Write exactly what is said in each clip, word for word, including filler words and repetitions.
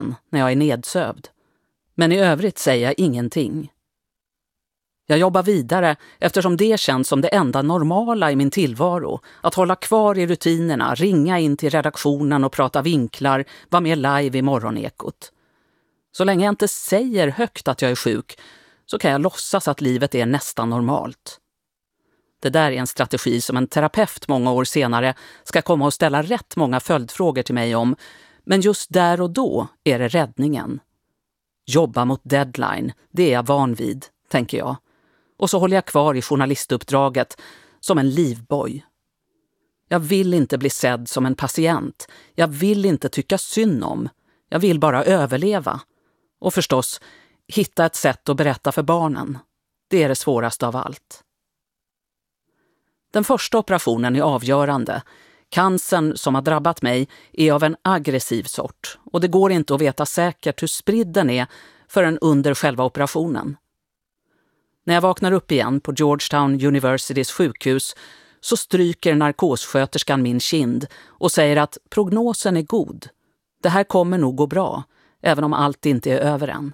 när jag är nedsövd. Men i övrigt säger jag ingenting. Jag jobbar vidare eftersom det känns som det enda normala i min tillvaro. Att hålla kvar i rutinerna, ringa in till redaktionen och prata vinklar, vara med live i morgonekot. Så länge jag inte säger högt att jag är sjuk så kan jag låtsas att livet är nästan normalt. Det där är en strategi som en terapeut många år senare ska komma och ställa rätt många följdfrågor till mig om. Men just där och då är det räddningen. Jobba mot deadline, det är jag van vid, tänker jag. Och så håller jag kvar i journalistuppdraget som en livboj. Jag vill inte bli sedd som en patient. Jag vill inte tycka synd om. Jag vill bara överleva. Och förstås, hitta ett sätt att berätta för barnen. Det är det svåraste av allt. Den första operationen är avgörande. Cancern som har drabbat mig är av en aggressiv sort. Och det går inte att veta säkert hur spridd den är förrän under själva operationen. När jag vaknar upp igen på Georgetown Universitys sjukhus så stryker narkossköterskan min kind och säger att prognosen är god. Det här kommer nog gå bra, även om allt inte är över än.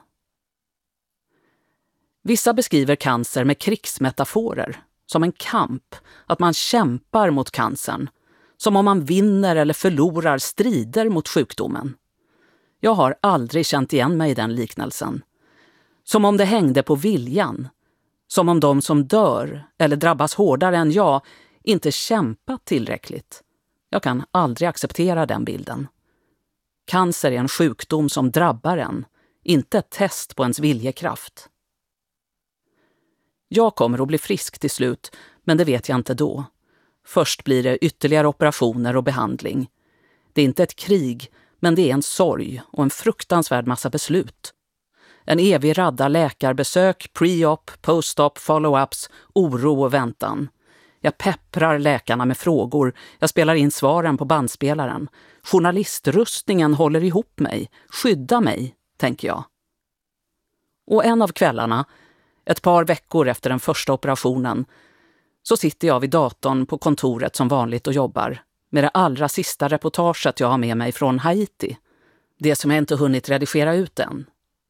Vissa beskriver cancer med krigsmetaforer, som en kamp, att man kämpar mot cancern, som om man vinner eller förlorar strider mot sjukdomen. Jag har aldrig känt igen mig i den liknelsen. Som om det hängde på viljan. Som om de som dör eller drabbas hårdare än jag inte kämpat tillräckligt. Jag kan aldrig acceptera den bilden. Cancer är en sjukdom som drabbar en, inte ett test på ens viljekraft. Jag kommer att bli frisk till slut, men det vet jag inte då. Först blir det ytterligare operationer och behandling. Det är inte ett krig, men det är en sorg och en fruktansvärd massa beslut. En evig radda läkarbesök, pre-op, post-op, follow-ups, oro och väntan. Jag pepprar läkarna med frågor. Jag spelar in svaren på bandspelaren. Journalistrustningen håller ihop mig. Skydda mig, tänker jag. Och en av kvällarna, ett par veckor efter den första operationen, så sitter jag vid datorn på kontoret som vanligt och jobbar med det allra sista reportaget jag har med mig från Haiti. Det som jag inte hunnit redigera ut än.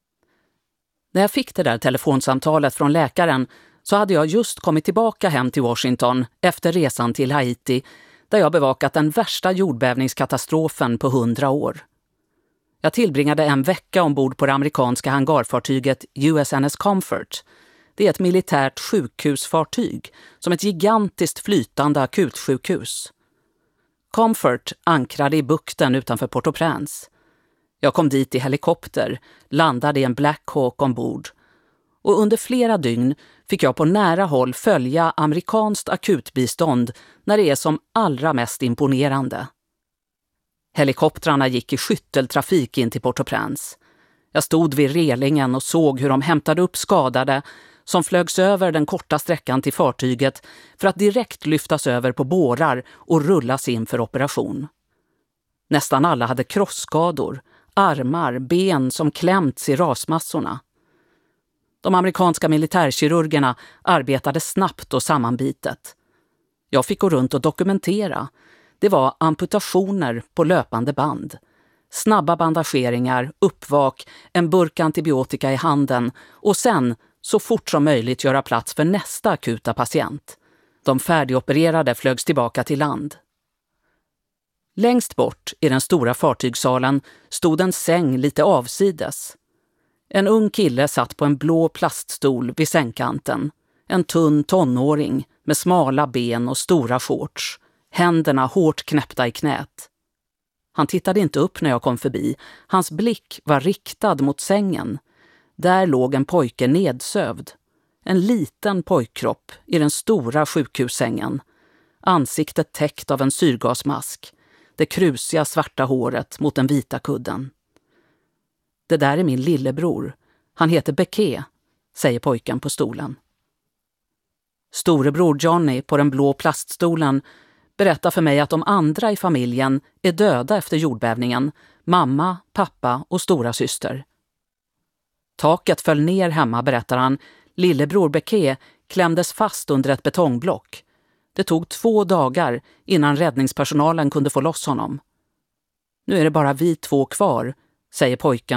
När jag fick det där telefonsamtalet från läkaren så hade jag just kommit tillbaka hem till Washington efter resan till Haiti där jag bevakat den värsta jordbävningskatastrofen på hundra år. Jag tillbringade en vecka ombord på det amerikanska hangarfartyget U S N S Comfort. Det är ett militärt sjukhusfartyg som ett gigantiskt flytande akutsjukhus. Comfort ankrade i bukten utanför Port-au-Prince. Jag kom dit i helikopter, landade i en Black Hawk ombord. Och under flera dygn fick jag på nära håll följa amerikanskt akutbistånd när det är som allra mest imponerande. Helikoptrarna gick i skytteltrafik in till Port-au-Prince. Jag stod vid relingen och såg hur de hämtade upp skadade som flögs över den korta sträckan till fartyget för att direkt lyftas över på bårar och rullas in för operation. Nästan alla hade krossskador, armar, ben som klämts i rasmassorna. De amerikanska militärkirurgerna arbetade snabbt och sammanbitet. Jag fick gå runt och dokumentera. Det var amputationer på löpande band. Snabba bandageringar, uppvak, en burk antibiotika i handen och sen så fort som möjligt göra plats för nästa akuta patient. De färdigopererade flögs tillbaka till land. Längst bort i den stora fartygssalen stod en säng lite avsides. En ung kille satt på en blå plaststol vid sängkanten. En tunn tonåring med smala ben och stora shorts. Händerna hårt knäppta i knät. Han tittade inte upp när jag kom förbi. Hans blick var riktad mot sängen. Där låg en pojke nedsövd. En liten pojkkropp i den stora sjukhussängen. Ansiktet täckt av en syrgasmask. Det krusiga svarta håret mot den vita kudden. Det där är min lillebror. Han heter Becquet, säger pojken på stolen. Storebror Johnny på den blå plaststolen berättar för mig att de andra i familjen är döda efter jordbävningen. Mamma, pappa och stora syster. Taket föll ner hemma, berättar han. Lillebror Becquet klämdes fast under ett betongblock. Det tog två dagar innan räddningspersonalen kunde få loss honom. Nu är det bara vi två kvar, säger pojken